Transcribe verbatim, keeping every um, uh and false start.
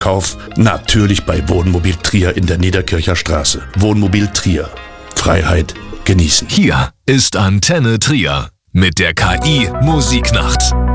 Kauf natürlich bei Wohnmobil Trier in der Niederkircher Straße. Wohnmobil Trier. Freiheit genießen. Hier ist Antenne Trier mit der K I Musiknacht.